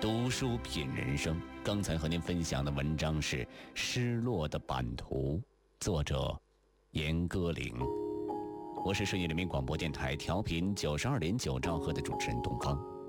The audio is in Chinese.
读书品人生。刚才和您分享的文章是《失落的版图》，作者严歌苓。我是顺义人民广播电台调频92.9兆赫的主持人东方。